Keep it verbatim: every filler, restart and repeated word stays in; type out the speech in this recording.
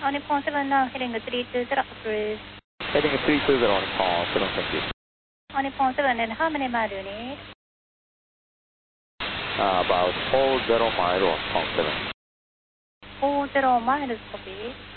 On Nippon seven now, heading three two zero, please. Heading three two zero on Nippon seven, thank you. On Nippon seven, and how many miles do you need? Uh, about four zero mile on Nippon seven. four zero miles, copy.